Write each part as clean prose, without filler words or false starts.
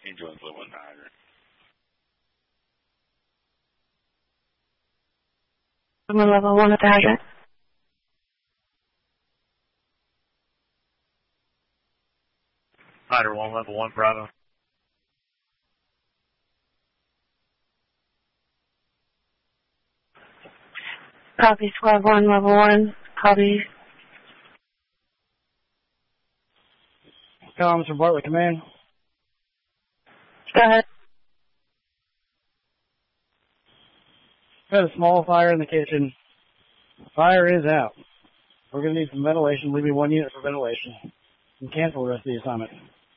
Angel and Blue 100. I'm on level 1 at the hydrant. Hydrant 1, level 1, Bravo. Copy, squad 1, level 1. Copy. Comms from Bartlett Command. Go ahead. Got a small fire in the kitchen. Fire is out. We're going to need some ventilation. Leave me 1 unit for ventilation. And cancel the rest of the assignment.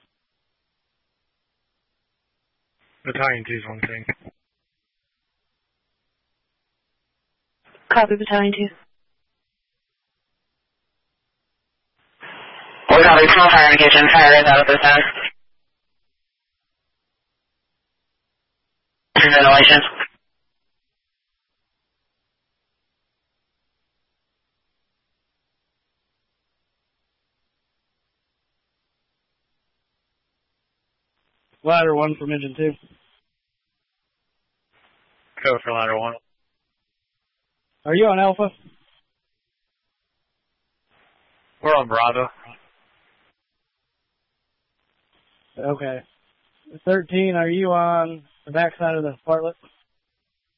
Battalion 2's on thing. Copy, Battalion 2. We're copy, small fire in the kitchen. Fire is out at this time. Ventilation. Ladder 1 from engine 2. Go for ladder 1. Are you on Alpha? We're on Bravo. Okay. 13, are you on the backside of the Bartlett?